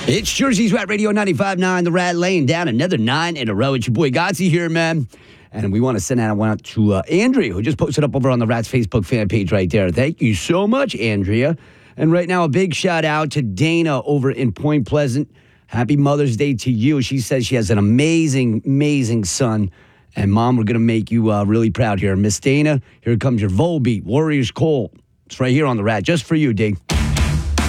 It's Jersey's Rat Radio 95.9, The Rat, laying down another 9 in a row. It's your boy Godsey here, man. And we want to send out one out to Andrea, who just posted up over on the Rat's Facebook fan page right there. Thank you so much, Andrea. And right now, a big shout out to Dana over in Point Pleasant. Happy Mother's Day to you. She says she has an amazing, amazing son. And, Mom, we're going to make you really proud here. Miss Dana, here comes your Volbeat, Warriors Call. It's right here on the Rat, just for you, D.